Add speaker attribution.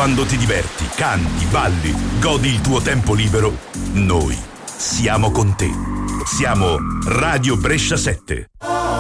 Speaker 1: Quando ti diverti, canti, balli, godi il tuo tempo libero, noi siamo con te. Siamo Radio Brescia 7.